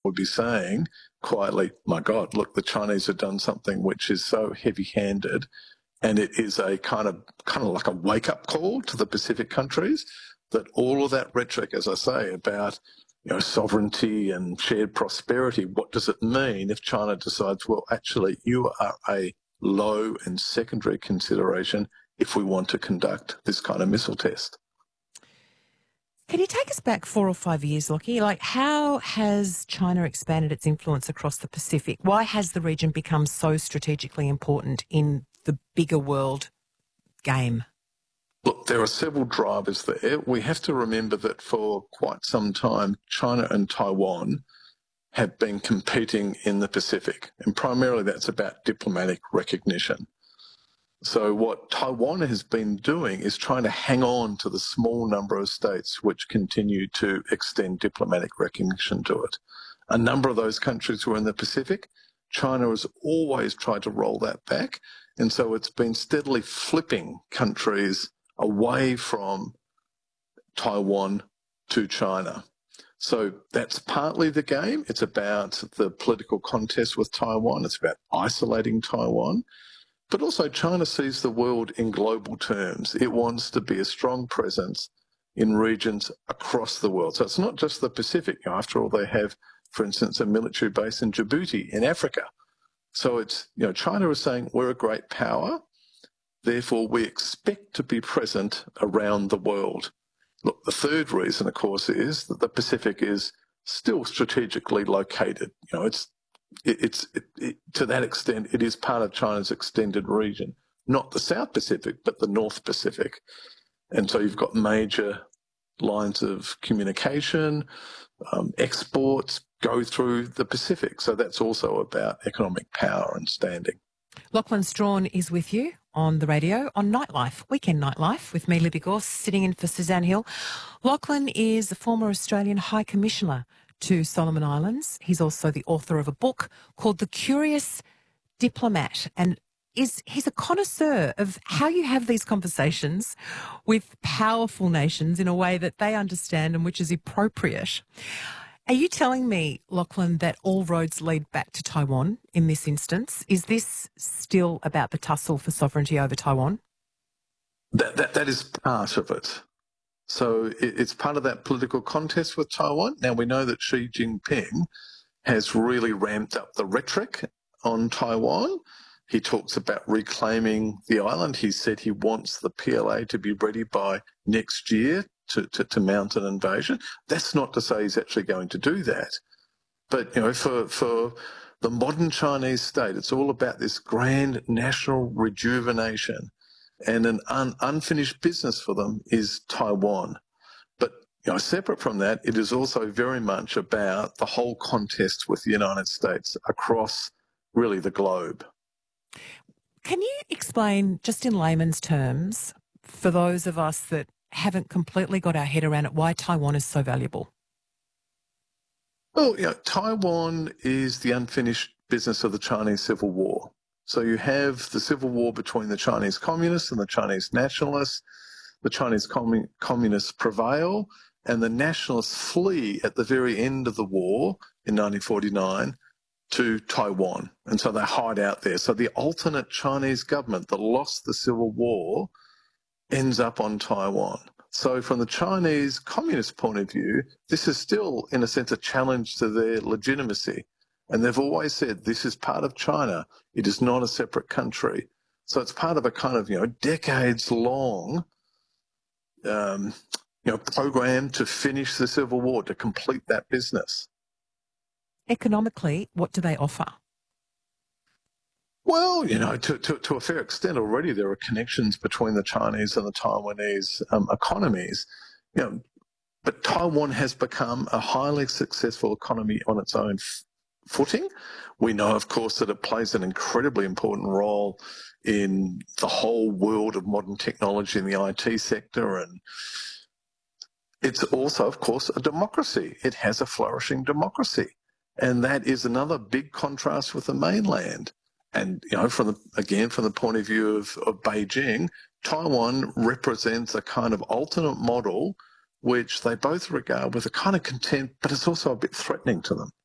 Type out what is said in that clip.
would be saying quietly, my God, look, the Chinese have done something which is so heavy-handed, and it is a kind of like a wake-up call to the Pacific countries, that all of that rhetoric, as I say, about sovereignty and shared prosperity, what does it mean if China decides, well, actually, you are a low and secondary consideration if we want to conduct this kind of missile test? Can you take us back 4 or 5 years, Lockie? Like, how has China expanded its influence across the Pacific? Why has the region become so strategically important in the bigger world game? Look, there are several drivers there. We have to remember that for quite some time, China and Taiwan have been competing in the Pacific, and primarily that's about diplomatic recognition. So what Taiwan has been doing is trying to hang on to the small number of states which continue to extend diplomatic recognition to it. A number of those countries were in the Pacific. China has always tried to roll that back, and so it's been steadily flipping countries away from Taiwan to China. So that's partly the game. It's about the political contest with Taiwan. It's about isolating Taiwan. But also China sees the world in global terms. It wants to be a strong presence in regions across the world. So it's not just the Pacific. After all, they have, for instance, a military base in Djibouti in Africa. So it's, China is saying we're a great power, therefore we expect to be present around the world. Look, the third reason, of course, is that the Pacific is still strategically located. To that extent, it is part of China's extended region, not the South Pacific, but the North Pacific. And so you've got major lines of communication, exports go through the Pacific. So that's also about economic power and standing. Lachlan Strawn is with you on the radio on Nightlife, Weekend Nightlife, with me, Libby Gorse, sitting in for Suzanne Hill. Lachlan is the former Australian High Commissioner to Solomon Islands. He's also the author of a book called The Curious Diplomat, and he's a connoisseur of how you have these conversations with powerful nations in a way that they understand and which is appropriate. Are you telling me, Lachlan, that all roads lead back to Taiwan in this instance? Is this still about the tussle for sovereignty over Taiwan? That is part of it. So it's part of that political contest with Taiwan. Now, we know that Xi Jinping has really ramped up the rhetoric on Taiwan. He talks about reclaiming the island. He said he wants the PLA to be ready by next year to mount an invasion. That's not to say he's actually going to do that. But, for the modern Chinese state, it's all about this grand national rejuvenation. And an unfinished business for them is Taiwan. But, separate from that, it is also very much about the whole contest with the United States across really the globe. Can you explain, just in layman's terms, for those of us that haven't completely got our head around it, why Taiwan is so valuable? Well, Taiwan is the unfinished business of the Chinese Civil War. So you have the civil war between the Chinese communists and the Chinese nationalists. The Chinese communists prevail, and the nationalists flee at the very end of the war in 1949 to Taiwan. And so they hide out there. So the alternate Chinese government that lost the civil war ends up on Taiwan. So from the Chinese communist point of view, this is still, in a sense, a challenge to their legitimacy. And they've always said this is part of China. It is not a separate country. So it's part of a kind of, decades-long, program to finish the Civil War, to complete that business. Economically, what do they offer? Well, to a fair extent already there are connections between the Chinese and the Taiwanese economies. But Taiwan has become a highly successful economy on its own footing. We know, of course, that it plays an incredibly important role in the whole world of modern technology in the IT sector, and it's also, of course, a democracy. It has a flourishing democracy, and that is another big contrast with the mainland. And, from the point of view of Beijing, Taiwan represents a kind of alternate model which they both regard with a kind of contempt, but it's also a bit threatening to them.